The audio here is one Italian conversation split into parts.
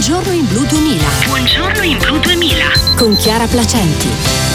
Buongiorno in Blu 2000. Buongiorno in Blu 2000. Con Chiara Placenti.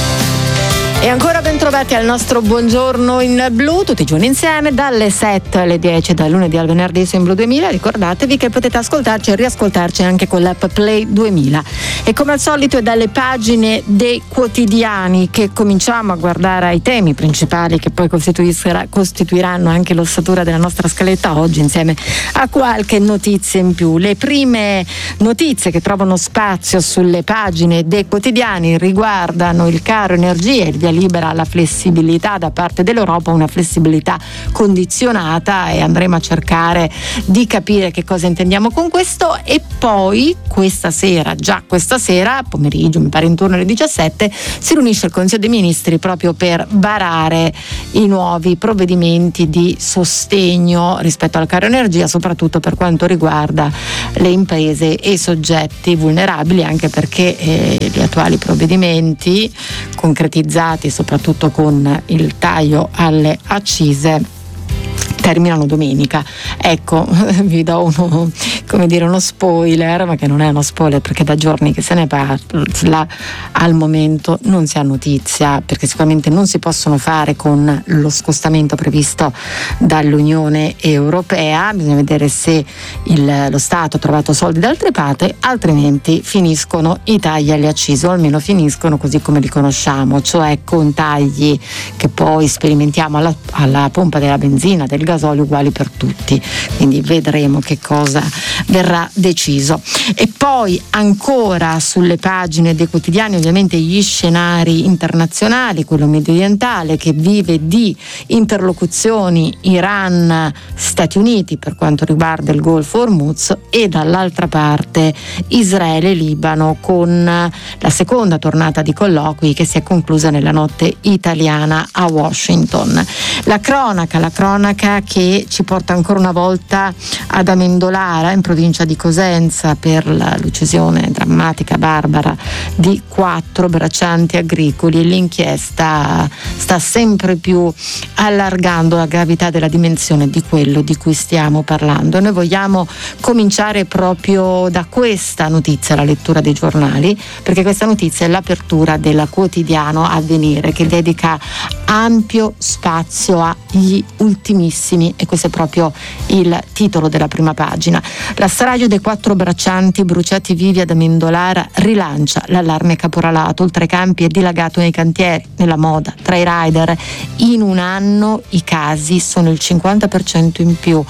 E ancora ben trovati al nostro Buongiorno in Blu, tutti i giorni insieme, dalle 7 alle 10, dal lunedì al venerdì su in Blu 2000. Ricordatevi che potete ascoltarci e riascoltarci anche con l'app Play 2000. E come al solito è dalle pagine dei quotidiani che cominciamo a guardare ai temi principali che poi costituiranno anche l'ossatura della nostra scaletta oggi, insieme a qualche notizia in più. Le prime notizie che trovano spazio sulle pagine dei quotidiani riguardano il caro energia, il via libera alla flessibilità da parte dell'Europa, una flessibilità condizionata, e andremo a cercare di capire che cosa intendiamo con questo. E poi questa sera, pomeriggio, mi pare intorno alle 17, si riunisce il Consiglio dei Ministri proprio per varare i nuovi provvedimenti di sostegno rispetto al caro energia, soprattutto per quanto riguarda le imprese e i soggetti vulnerabili, anche perché gli attuali provvedimenti concretizzati soprattutto con il taglio alle accise terminano domenica. Ecco, vi do uno spoiler, ma che non è uno spoiler perché da giorni che se ne parla, al momento non si ha notizia, perché sicuramente non si possono fare con lo scostamento previsto dall'Unione Europea. Bisogna vedere se lo Stato ha trovato soldi da altre parti, altrimenti finiscono i tagli alle accise, o almeno finiscono così come li conosciamo, cioè con tagli che poi sperimentiamo alla pompa della benzina, del gasolio, uguali per tutti. Quindi vedremo che cosa verrà deciso. E poi ancora sulle pagine dei quotidiani ovviamente gli scenari internazionali, quello mediorientale che vive di interlocuzioni Iran-Stati Uniti per quanto riguarda il Golfo Hormuz, e dall'altra parte Israele e Libano con la seconda tornata di colloqui che si è conclusa nella notte italiana a Washington. La cronaca che ci porta ancora una volta ad Amendolara, in provincia di Cosenza, per l'uccisione drammatica, barbara, di 4 braccianti agricoli, e l'inchiesta sta sempre più allargando la gravità della dimensione di quello di cui stiamo parlando. Noi vogliamo cominciare proprio da questa notizia, la lettura dei giornali, perché questa notizia è l'apertura del quotidiano Avvenire, che dedica ampio spazio agli ultimissimi, e questo è proprio il titolo della prima pagina. La strage dei 4 braccianti bruciati vivi ad Amendolara rilancia l'allarme caporalato. Oltre ai campi è dilagato nei cantieri, nella moda, tra i rider. In un anno i casi sono il 50% in più,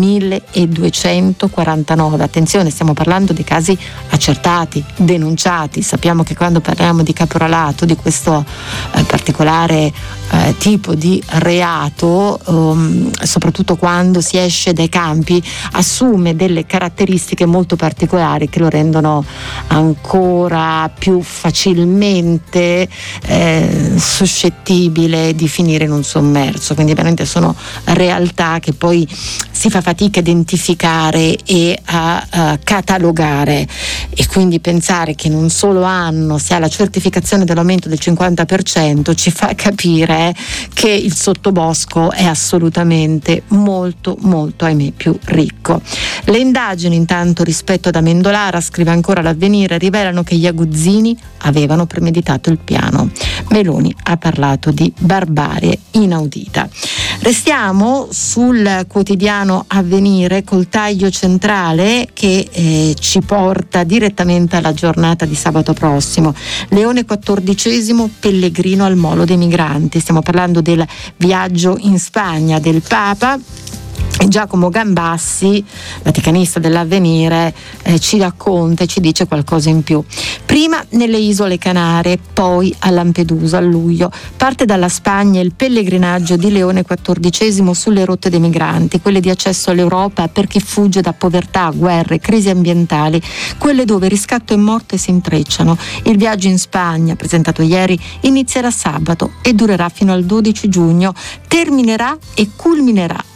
1249. Attenzione, stiamo parlando di casi accertati, denunciati. Sappiamo che quando parliamo di caporalato, di questo particolare tipo di reato, soprattutto quando si esce dai campi, assume delle caratteristiche molto particolari che lo rendono ancora più facilmente suscettibile di finire in un sommerso. Quindi veramente sono realtà che poi si fa fatica a identificare e a catalogare, e quindi pensare che in un solo anno si ha la certificazione dell'aumento del 50% ci fa capire che il sottobosco è assolutamente molto ahimè più ricco. Le indagini intanto rispetto ad Amendolara, scrive ancora l'Avvenire, rivelano che gli aguzzini avevano premeditato il piano. Meloni ha parlato di barbarie inaudita. Restiamo sul quotidiano Avvenire col taglio centrale che ci porta direttamente alla giornata di sabato prossimo. Leone XIV, pellegrino al Molo dei Migranti. Stiamo parlando del viaggio in Spagna del Papa. Giacomo Gambassi, vaticanista dell'Avvenire, ci racconta e ci dice qualcosa in più. Prima nelle isole Canarie, poi a Lampedusa a luglio. Parte dalla Spagna il pellegrinaggio di Leone XIV sulle rotte dei migranti, quelle di accesso all'Europa per chi fugge da povertà, guerre, crisi ambientali, quelle dove riscatto e morte si intrecciano. Il viaggio in Spagna, presentato ieri, inizierà sabato e durerà fino al 12 giugno, terminerà e culminerà nell'arcipelago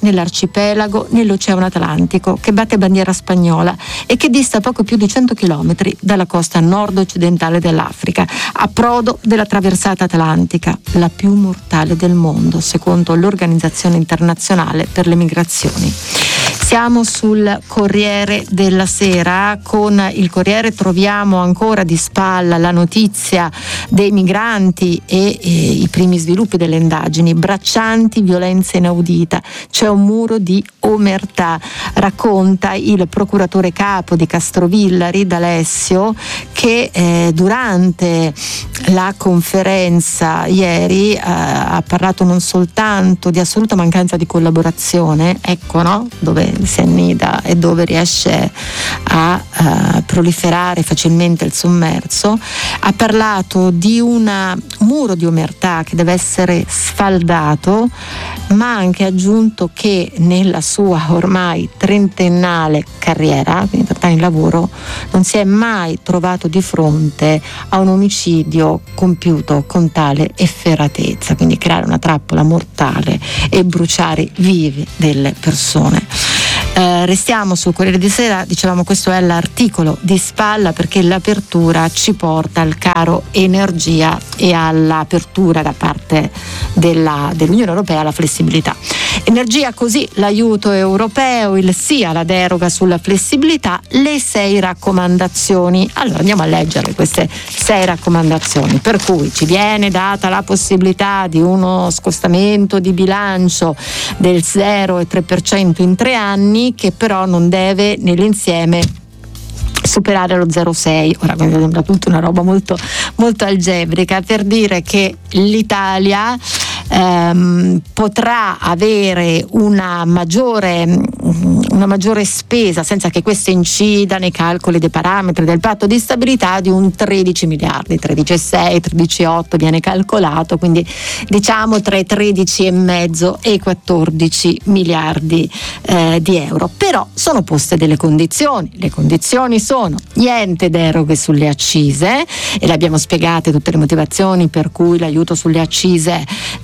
arcipelago nell'Oceano Atlantico che batte bandiera spagnola e che dista poco più di 100 chilometri dalla costa nord-occidentale dell'Africa, a prodo della traversata atlantica, la più mortale del mondo, secondo l'Organizzazione Internazionale per le Migrazioni. Siamo sul Corriere della Sera. Con il Corriere troviamo ancora di spalla la notizia dei migranti e i primi sviluppi delle indagini. Braccianti, violenza inaudita, c'è un muro di omertà, racconta il procuratore capo di Castrovillari, D'Alessio, che durante la conferenza ieri ha parlato non soltanto di assoluta mancanza di collaborazione, ecco, no? Dove si annida e dove riesce a proliferare facilmente il sommerso, ha parlato di un muro di omertà che deve essere sfaldato, ma ha anche aggiunto che nella sua ormai trentennale carriera, quindi 30 anni di lavoro, non si è mai trovato di fronte a un omicidio compiuto con tale efferatezza, quindi creare una trappola mortale e bruciare vive delle persone. Restiamo sul Corriere di Sera, dicevamo questo è l'articolo di spalla perché l'apertura ci porta al caro energia e all'apertura da parte dell'Unione Europea alla flessibilità. Energia, così l'aiuto europeo, il sì alla deroga sulla flessibilità, le 6 raccomandazioni. Allora andiamo a leggere queste 6 raccomandazioni, per cui ci viene data la possibilità di uno scostamento di bilancio del 0,3% in 3 anni, che però non deve nell'insieme superare lo 0,6. Ora mi sembra tutta una roba molto, molto algebrica, per dire che l'Italia potrà avere una maggiore spesa senza che questo incida nei calcoli dei parametri del patto di stabilità di un 13 miliardi, 13,6, 13,8 viene calcolato, quindi diciamo tra i 13,5 e i 14 miliardi di euro. Però sono poste delle condizioni, le condizioni sono niente deroghe sulle accise, e le abbiamo spiegate tutte le motivazioni per cui l'aiuto sulle accise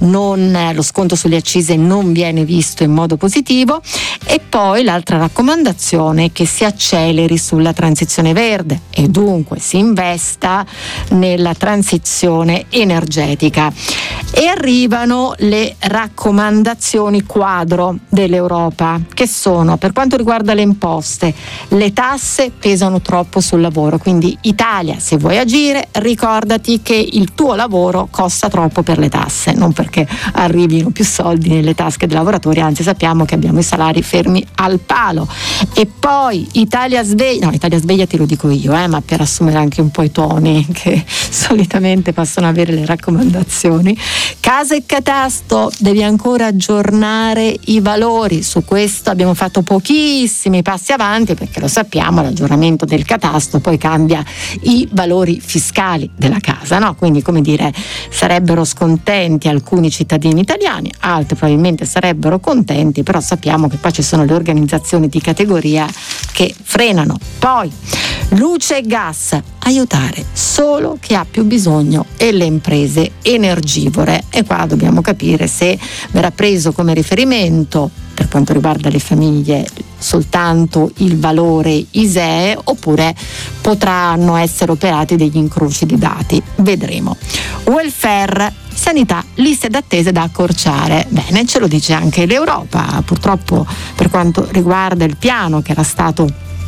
lo sconto sulle accise non viene visto in modo positivo, e poi l'altra raccomandazione è che si acceleri sulla transizione verde e dunque si investa nella transizione energetica. E arrivano le raccomandazioni quadro dell'Europa, che sono, per quanto riguarda le imposte, le tasse pesano troppo sul lavoro, quindi Italia, se vuoi agire, ricordati che il tuo lavoro costa troppo per le tasse, non perché arrivino più soldi nelle tasche dei lavoratori, anzi sappiamo che abbiamo i salari fermi al palo. E poi Italia sveglia te lo dico io, ma per assumere anche un po' i toni che solitamente possono avere le raccomandazioni. Casa e catasto, devi ancora aggiornare i valori, su questo abbiamo fatto pochissimi passi avanti perché lo sappiamo, l'aggiornamento del catasto poi cambia i valori fiscali della casa, no? Quindi, come dire, sarebbero scontenti alcuni cittadini italiani, altri probabilmente sarebbero contenti, però sappiamo che poi ci sono le organizzazioni di categoria che frenano. Poi luce e gas, aiutare solo chi ha più bisogno e le imprese energivore, e qua dobbiamo capire se verrà preso come riferimento per quanto riguarda le famiglie soltanto il valore ISEE oppure potranno essere operati degli incroci di dati, vedremo. Welfare, sanità, liste d'attesa da accorciare. Bene, ce lo dice anche l'Europa, purtroppo per quanto riguarda il piano che era stato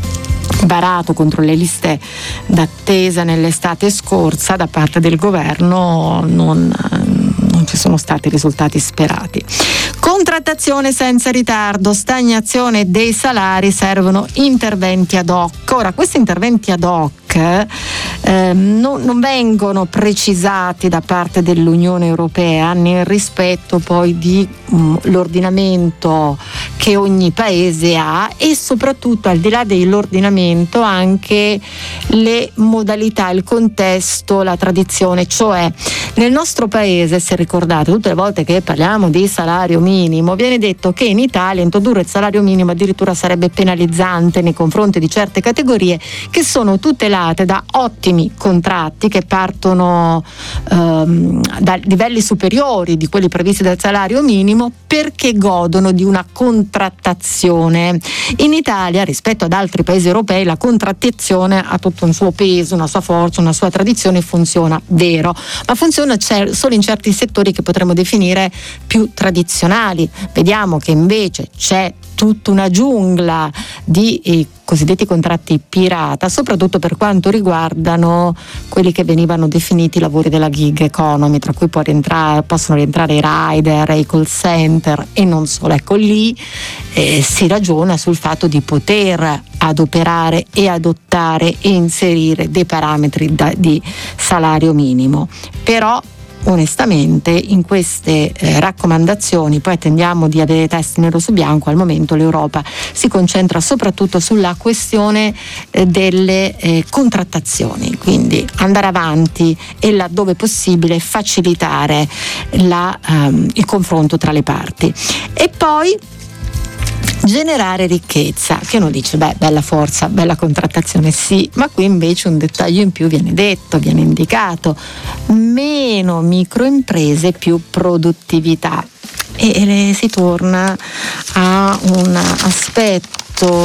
varato contro le liste d'attesa nell'estate scorsa da parte del governo non ci sono stati risultati sperati. Contrattazione senza ritardo, stagnazione dei salari, servono interventi ad hoc. Ora, questi interventi ad hoc non vengono precisati da parte dell'Unione Europea nel rispetto poi di l'ordinamento che ogni paese ha, e soprattutto al di là dell'ordinamento anche le modalità, il contesto, la tradizione. Cioè nel nostro paese, se ricordate, tutte le volte che parliamo di salario minimo viene detto che in Italia introdurre il salario minimo addirittura sarebbe penalizzante nei confronti di certe categorie che sono tutelate da ottimi contratti che partono da livelli superiori di quelli previsti dal salario minimo, perché godono di una contrattazione contrattazione. In Italia, rispetto ad altri paesi europei, la contrattazione ha tutto un suo peso, una sua forza, una sua tradizione, funziona, vero, ma funziona solo in certi settori che potremmo definire più tradizionali. Vediamo che invece c'è tutta una giungla di cosiddetti contratti pirata, soprattutto per quanto riguardano quelli che venivano definiti lavori della gig economy, tra cui possono rientrare i rider, i call center e non solo. Ecco, lì si ragiona sul fatto di poter adoperare e adottare e inserire dei parametri di salario minimo. Però onestamente in queste raccomandazioni poi attendiamo di avere testi nero su bianco. Al momento l'Europa si concentra soprattutto sulla questione delle contrattazioni, quindi andare avanti e laddove possibile facilitare il confronto tra le parti. E poi generare ricchezza, che uno dice bella forza, bella contrattazione, sì, ma qui invece un dettaglio in più viene detto, viene indicato: meno microimprese, più produttività. E si torna a un aspetto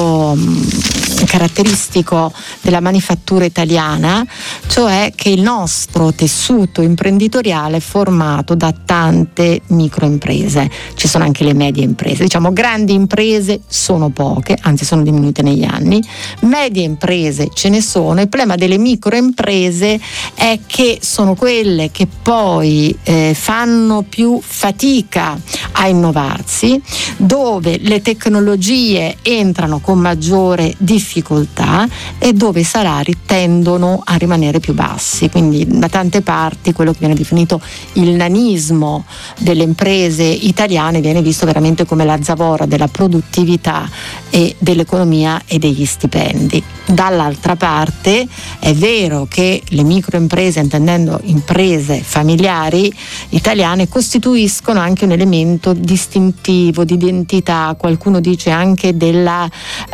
caratteristico della manifattura italiana, cioè che il nostro tessuto imprenditoriale è formato da tante microimprese. Ci sono anche le medie imprese, diciamo grandi imprese sono poche, anzi sono diminuite negli anni, medie imprese ce ne sono. Il problema delle microimprese è che sono quelle che poi fanno più fatica a innovarsi, dove le tecnologie entrano con maggiore difficoltà e dove i salari tendono a rimanere più bassi. Quindi da tante parti quello che viene definito il nanismo delle imprese italiane viene visto veramente come la zavorra della produttività e dell'economia e degli stipendi. Dall'altra parte è vero che le microimprese, intendendo imprese familiari italiane, costituiscono anche un elemento distintivo, di identità, qualcuno dice anche della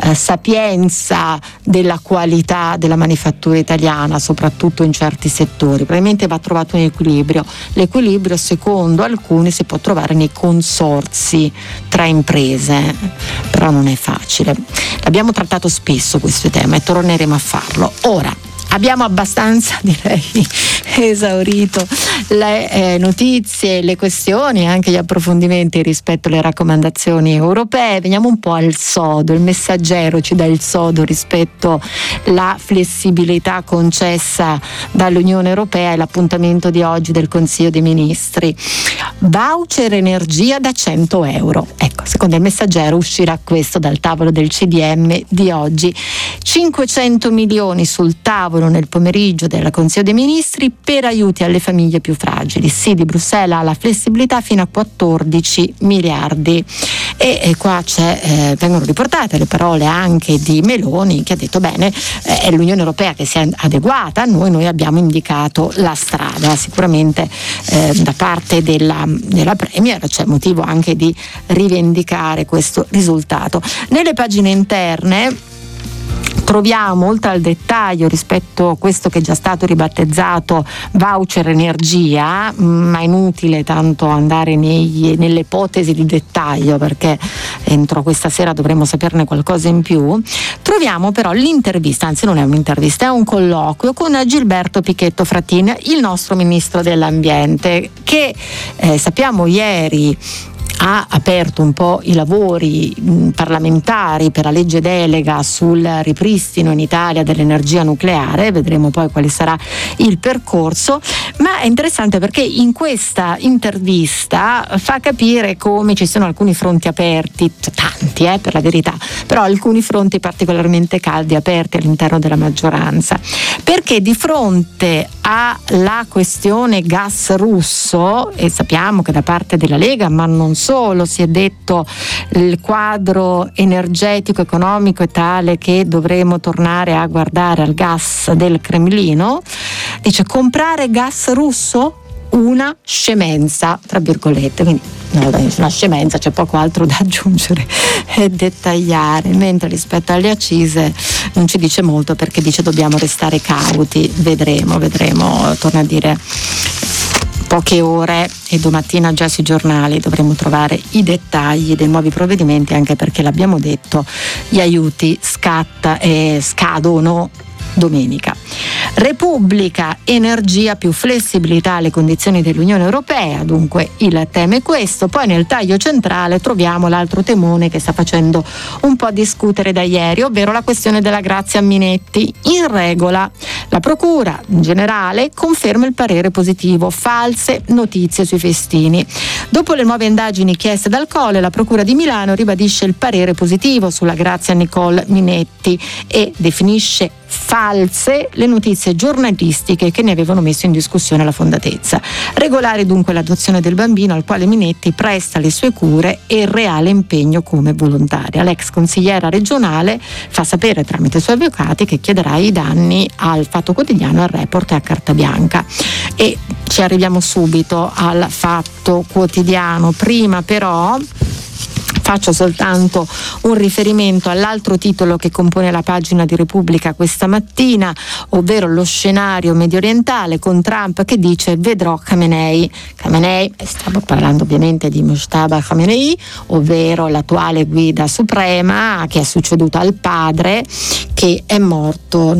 sapienza, della qualità della manifattura italiana, soprattutto in certi settori. Probabilmente va trovato un equilibrio. L'equilibrio, secondo alcuni, si può trovare nei consorzi tra imprese, però non è facile. L'abbiamo trattato spesso questo tema e torneremo a farlo. Ora abbiamo abbastanza, direi, esaurito le notizie, le questioni e anche gli approfondimenti rispetto alle raccomandazioni europee. Veniamo un po' al sodo. Il Messaggero ci dà il sodo rispetto alla flessibilità concessa dall'Unione Europea e l'appuntamento di oggi del Consiglio dei Ministri. Voucher energia da 100 euro. Ecco, secondo il Messaggero uscirà questo dal tavolo del CDM di oggi. 500 milioni sul tavolo nel pomeriggio del Consiglio dei Ministri per aiuti alle famiglie più fragili. Sì, di Bruxelles ha la flessibilità fino a 14 miliardi. E qua vengono riportate le parole anche di Meloni, che ha detto bene, è l'Unione Europea che si è adeguata a noi abbiamo indicato la strada. Sicuramente da parte della Premier c'è motivo anche di rivendicare questo risultato. Nelle pagine interne troviamo, oltre al dettaglio rispetto a questo che è già stato ribattezzato voucher energia, ma inutile tanto andare nelle ipotesi di dettaglio perché entro questa sera dovremo saperne qualcosa in più, troviamo però l'intervista, anzi non è un'intervista, è un colloquio con Gilberto Pichetto Fratin, il nostro ministro dell'ambiente, che sappiamo ieri ha aperto un po' i lavori parlamentari per la legge delega sul ripristino in Italia dell'energia nucleare. Vedremo poi quale sarà il percorso, ma è interessante perché in questa intervista fa capire come ci sono alcuni fronti aperti, tanti per la verità, però alcuni fronti particolarmente caldi aperti all'interno della maggioranza, perché di fronte alla questione gas russo, e sappiamo che da parte della Lega, ma non solo, si è detto il quadro energetico economico è tale che dovremo tornare a guardare al gas del Cremlino, dice comprare gas russo una scemenza, tra virgolette, quindi no, una scemenza, c'è poco altro da aggiungere e dettagliare, mentre rispetto alle accise non ci dice molto perché dice dobbiamo restare cauti, vedremo, torna a dire poche ore e domattina già sui giornali dovremo trovare i dettagli dei nuovi provvedimenti, anche perché l'abbiamo detto, gli aiuti scadono domenica. Repubblica, energia, più flessibilità alle condizioni dell'Unione Europea, dunque il tema è questo. Poi nel taglio centrale troviamo l'altro temone che sta facendo un po' discutere da ieri, ovvero la questione della Grazia Minetti. In regola, la procura in generale conferma il parere positivo, false notizie sui festini. Dopo le nuove indagini chieste dal Colle, la procura di Milano ribadisce il parere positivo sulla Grazia Nicole Minetti e definisce false le notizie giornalistiche che ne avevano messo in discussione la fondatezza. Regolare dunque l'adozione del bambino, al quale Minetti presta le sue cure e il reale impegno come volontaria. L'ex consigliera regionale fa sapere tramite i suoi avvocati che chiederà i danni al Fatto Quotidiano, al Report e a Carta Bianca. E ci arriviamo subito al Fatto Quotidiano. Prima però faccio soltanto un riferimento all'altro titolo che compone la pagina di Repubblica questa mattina, ovvero lo scenario medio orientale con Trump che dice vedrò Khamenei. Khamenei, stavo parlando ovviamente di Mojtaba Khamenei, ovvero l'attuale guida suprema che è succeduto al padre, che è morto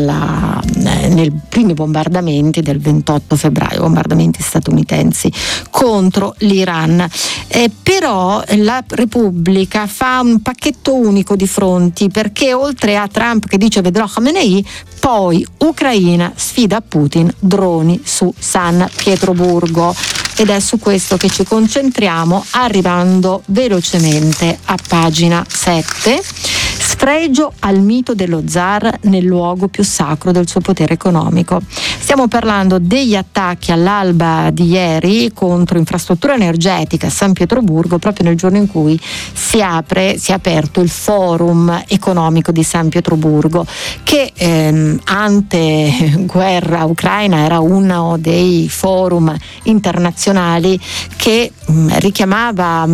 nei primi bombardamenti del 28 febbraio, bombardamenti statunitensi contro l'Iran. Però la Repubblica fa un pacchetto unico di fronti, perché oltre a Trump che dice vedrò Khamenei, poi Ucraina sfida Putin, droni su San Pietroburgo. Ed è su questo che ci concentriamo, arrivando velocemente a pagina 7. Sfregio al mito dello zar nel luogo più sacro del suo potere economico. Stiamo parlando degli attacchi all'alba di ieri contro infrastruttura energetica a San Pietroburgo, proprio nel giorno in cui si è aperto il forum economico di San Pietroburgo, che ante guerra ucraina era uno dei forum internazionali che richiamava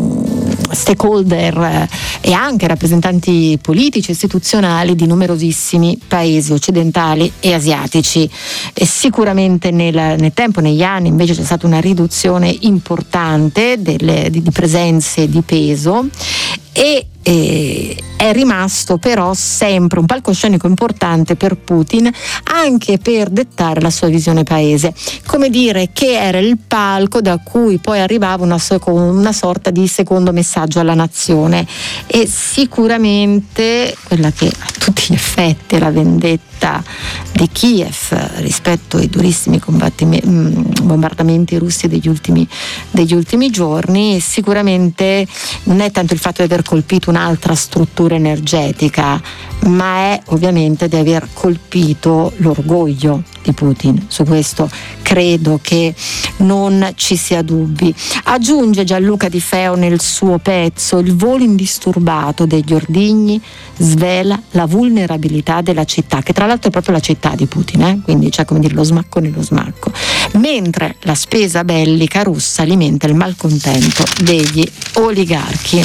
stakeholder e anche rappresentanti politici e istituzionali di numerosissimi paesi occidentali e asiatici. E sicuramente nel tempo, negli anni, invece c'è stata una riduzione importante di presenze di peso e è rimasto però sempre un palcoscenico importante per Putin, anche per dettare la sua visione paese, come dire che era il palco da cui poi arrivava una sorta di secondo messaggio alla nazione. E sicuramente quella che a tutti gli effetti è la vendetta di Kiev rispetto ai durissimi bombardamenti russi degli ultimi giorni, sicuramente non è tanto il fatto di aver colpito un'altra struttura energetica, ma è ovviamente di aver colpito l'orgoglio di Putin. Su questo credo che non ci sia dubbi. Aggiunge Gianluca Di Feo nel suo pezzo: il volo indisturbato degli ordigni svela la vulnerabilità della città, che tra l'altro è proprio la città di Putin, quindi c'è, come dire, lo smacco nello smacco, mentre la spesa bellica russa alimenta il malcontento degli oligarchi.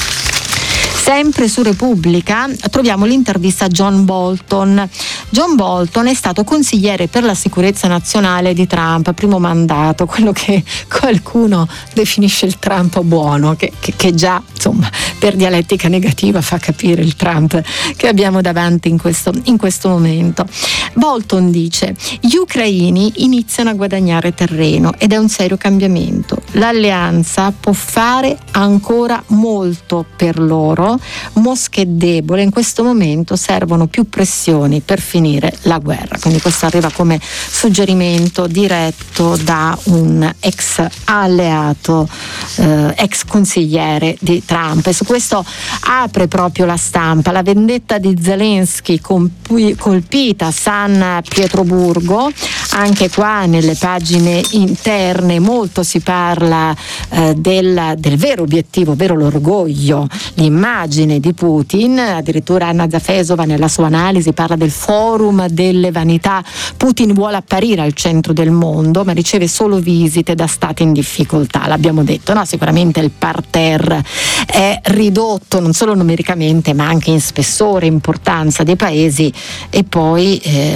Sempre su Repubblica troviamo l'intervista a John Bolton. John Bolton è stato consigliere per la sicurezza nazionale di Trump, primo mandato, quello che qualcuno definisce il Trump buono, che già, insomma, per dialettica negativa fa capire il Trump che abbiamo davanti in questo momento. Bolton dice: gli ucraini iniziano a guadagnare terreno ed è un serio cambiamento. L'alleanza può fare ancora molto per loro. Mosca è debole, in questo momento servono più pressioni per finire la guerra. Quindi questo arriva come suggerimento diretto da un ex alleato, ex consigliere di Trump. E su questo apre proprio la Stampa: la vendetta di Zelensky colpita San Pietroburgo. Anche qua nelle pagine interne molto si parla del vero obiettivo, ovvero l'orgoglio, l'immagine di Putin. Addirittura Anna Zafesova nella sua analisi parla del forum delle vanità. Putin vuole apparire al centro del mondo, ma riceve solo visite da stati in difficoltà. L'abbiamo detto, no? Sicuramente il parterre è ridotto non solo numericamente, ma anche in spessore, importanza dei paesi, e poi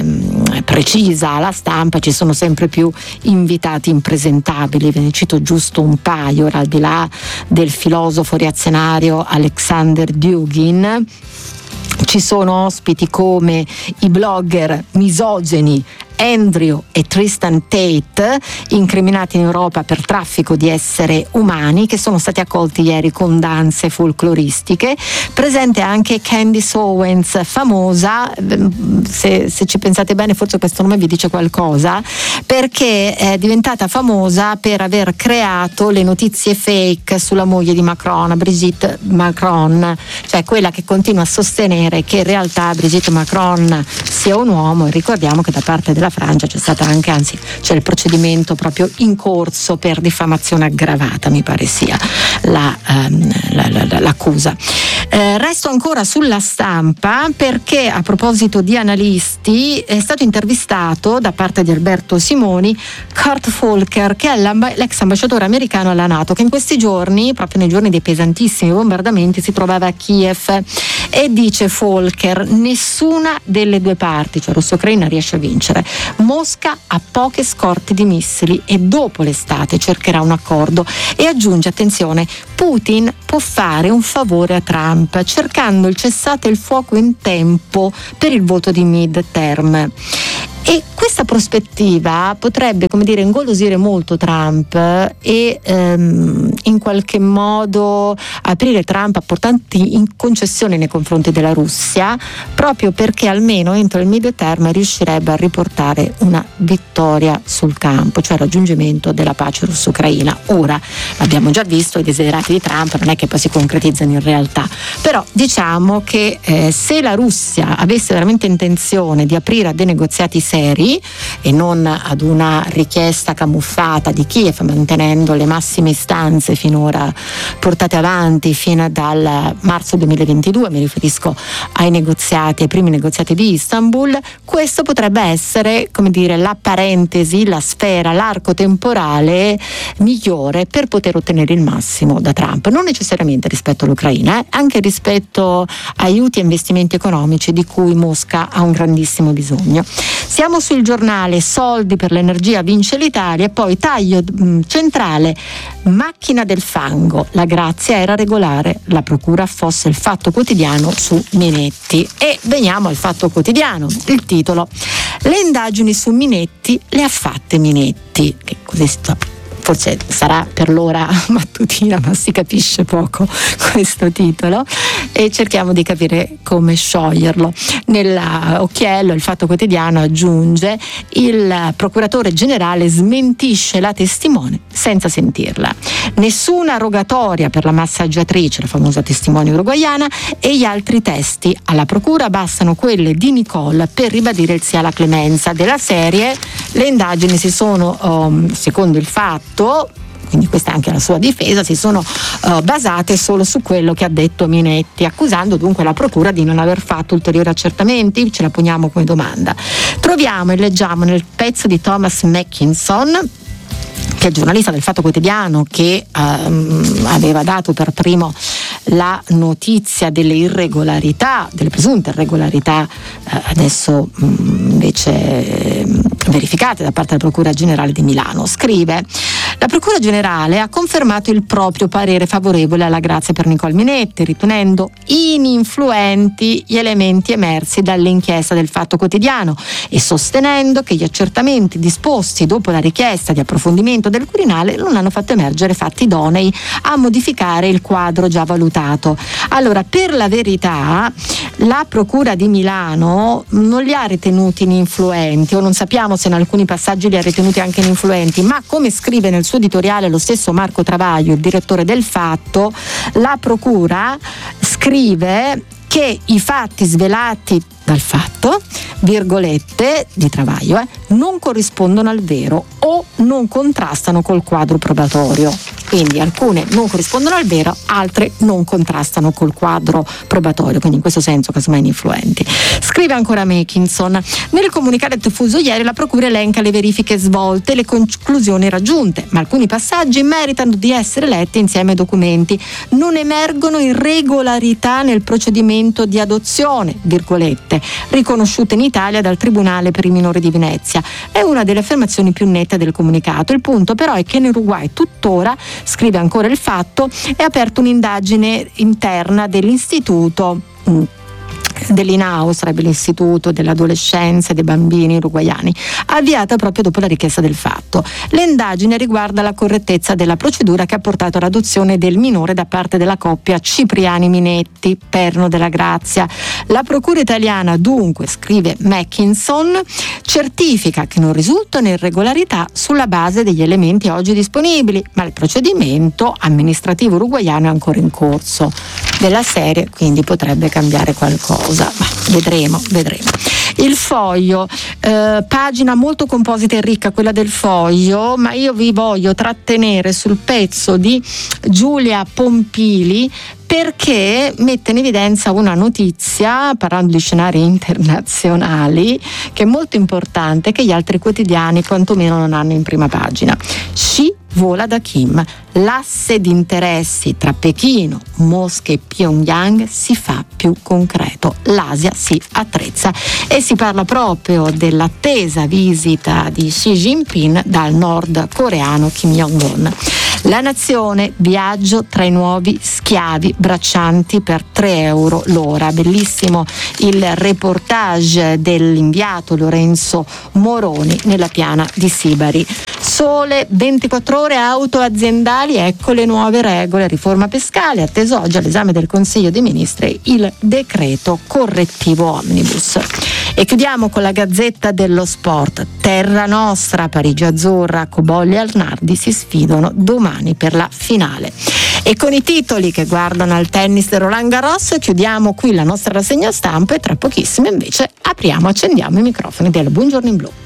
precisa alla stampa, ci sono sempre più invitati impresentabili. Ve ne cito giusto un paio, al di là del filosofo reazionario Alexander Dugin. Ci sono ospiti come i blogger misogeni Andrew e Tristan Tate, incriminati in Europa per traffico di esseri umani, che sono stati accolti ieri con danze folcloristiche. Presente anche Candice Owens, famosa, se ci pensate bene forse questo nome vi dice qualcosa, perché è diventata famosa per aver creato le notizie fake sulla moglie di Macron, Brigitte Macron, cioè quella che continua a sostenere che in realtà Brigitte Macron sia un uomo. E ricordiamo che da parte della Francia c'è stata anche, anzi c'è il procedimento proprio in corso per diffamazione aggravata, mi pare sia l'accusa. Resto ancora sulla stampa, perché a proposito di analisti è stato intervistato da parte di Alberto Simoni Kurt Volker, che è l'ex ambasciatore americano alla NATO, che in questi giorni, proprio nei giorni dei pesantissimi bombardamenti, si trovava a Kiev. E dice Volker: nessuna delle due parti, cioè Russia e Ucraina, riesce a vincere. Mosca ha poche scorte di missili e dopo l'estate cercherà un accordo. E aggiunge, attenzione, Putin può fare un favore a Trump cercando il cessate il fuoco in tempo per il voto di mid-term. E questa prospettiva potrebbe, come dire, ingolosire molto Trump e in qualche modo aprire Trump a importanti concessioni nei confronti della Russia, proprio perché almeno entro il medio termine riuscirebbe a riportare una vittoria sul campo, cioè il raggiungimento della pace russo-ucraina. Ora, l'abbiamo già visto, i desiderati di Trump non è che poi si concretizzano in realtà, però diciamo che se la Russia avesse veramente intenzione di aprire a dei negoziati seri e non ad una richiesta camuffata di Kiev, mantenendo le massime istanze finora portate avanti fino dal marzo 2022, mi riferisco ai primi negoziati di Istanbul, questo potrebbe essere, come dire, la parentesi, la sfera, l'arco temporale migliore per poter ottenere il massimo da Trump, non necessariamente rispetto all'Ucraina, anche rispetto a aiuti e investimenti economici di cui Mosca ha un grandissimo bisogno. Siamo sul giornale, soldi per l'energia vince l'Italia, e poi taglio centrale, macchina del fango, la grazia era regolare, la procura affossa il Fatto Quotidiano su Minetti. E veniamo al Fatto Quotidiano, il titolo: le indagini su Minetti le ha fatte Minetti, che così forse sarà per l'ora mattutina, ma si capisce poco questo titolo e cerchiamo di capire come scioglierlo. Nell'occhiello il Fatto Quotidiano aggiunge: il procuratore generale smentisce la testimone senza sentirla. Nessuna rogatoria per la massaggiatrice, la famosa testimone uruguaiana, e gli altri testi alla procura, bastano quelle di Nicole per ribadire il sì alla clemenza. Della serie, le indagini si sono, secondo il Fatto, quindi questa è anche la sua difesa, si sono basate solo su quello che ha detto Minetti, accusando dunque la procura di non aver fatto ulteriori accertamenti. Ce la poniamo come domanda. Troviamo e leggiamo nel pezzo di Thomas Mackinson, che è il giornalista del Fatto Quotidiano, che aveva dato per primo la notizia delle irregolarità, delle presunte irregolarità adesso invece verificate da parte della Procura Generale di Milano. Scrive: la Procura Generale ha confermato il proprio parere favorevole alla grazia per Nicole Minetti, ritenendo ininfluenti gli elementi emersi dall'inchiesta del Fatto Quotidiano e sostenendo che gli accertamenti disposti dopo la richiesta di approfondimento del Quirinale non hanno fatto emergere fatti idonei a modificare il quadro già valutato. Allora, per la verità, la Procura di Milano non li ha ritenuti ininfluenti, o non sappiamo se in alcuni passaggi li ha ritenuti anche ininfluenti, ma come scrive nel suo editoriale lo stesso Marco Travaglio, il direttore del Fatto, la Procura scrive che i fatti svelati dal Fatto, virgolette di Travaglio, non corrispondono al vero o non contrastano col quadro probatorio. quindi alcune non corrispondono al vero, altre non contrastano col quadro probatorio, quindi in questo senso casomai ininfluenti. Scrive ancora Mackinson: nel comunicato diffuso ieri la procura elenca le verifiche svolte e le conclusioni raggiunte, ma alcuni passaggi meritano di essere letti insieme ai documenti. Non emergono irregolarità nel procedimento di adozione, virgolette, riconosciute in Italia dal Tribunale per i minori di Venezia. È una delle affermazioni più nette del comunicato. Il punto però è che in Uruguay tuttora, scrive ancora Il Fatto, è aperta un'indagine interna dell'istituto dell'INAO, sarebbe l'Istituto dell'Adolescenza e dei Bambini Uruguayani, avviata proprio dopo la richiesta del Fatto. L'indagine riguarda la correttezza della procedura che ha portato all'adozione del minore da parte della coppia Cipriani Minetti, perno della Grazia. La procura italiana dunque, scrive Mackinson, certifica che non risultano irregolarità sulla base degli elementi oggi disponibili, ma il procedimento amministrativo uruguaiano è ancora in corso. Della serie, quindi potrebbe cambiare qualcosa, ma vedremo. Il Foglio, pagina molto composita e ricca quella del Foglio, ma io vi voglio trattenere sul pezzo di Giulia Pompili, perché mette in evidenza una notizia, parlando di scenari internazionali, che è molto importante, che gli altri quotidiani quantomeno non hanno in prima pagina. Xi vola da Kim. L'asse di interessi tra Pechino, Mosca e Pyongyang si fa più concreto. L'Asia si attrezza e si parla proprio dell'attesa visita di Xi Jinping dal nordcoreano Kim Jong-un. La Nazione, viaggio tra i nuovi schiavi braccianti per 3 euro l'ora. Bellissimo il reportage dell'inviato Lorenzo Moroni nella piana di Sibari. Sole 24 ore, auto aziendali, ecco le nuove regole, riforma fiscale, atteso oggi all'esame del Consiglio dei Ministri il decreto correttivo omnibus. E chiudiamo con la Gazzetta dello Sport. Terra Nostra, Parigi Azzurra, Cobolli e Arnardi si sfidano domani per la finale. E con i titoli che guardano al tennis del Roland Garros chiudiamo qui la nostra rassegna stampa e tra pochissimo invece accendiamo i microfoni del Buongiorno in Blu.